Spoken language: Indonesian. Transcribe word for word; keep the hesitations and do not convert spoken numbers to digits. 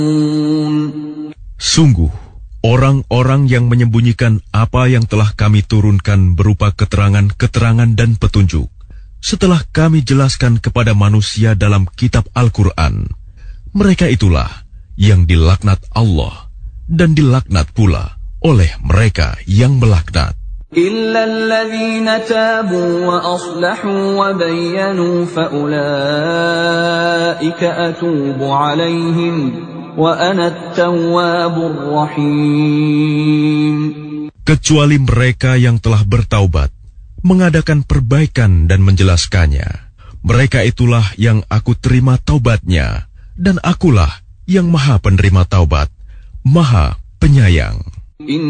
Sungguh, orang-orang yang menyembunyikan apa yang telah kami turunkan berupa keterangan-keterangan dan petunjuk, setelah kami jelaskan kepada manusia dalam kitab Al-Quran, mereka itulah yang dilaknat Allah dan dilaknat pula oleh mereka yang melaknat. إِلَّا الَّذِينَ تَابُوا وَأَصْلَحُوا وَبَيَّنُوا فَأُولَئِكَ أَتُوبُ عَلَيْهِمْ وَأَنَا التَّوَّابُ الرَّحِيمُ. Kecuali mereka yang telah bertaubat, mengadakan perbaikan dan menjelaskannya, mereka itulah yang aku terima taubatnya, dan akulah yang maha penerima taubat, maha penyayang.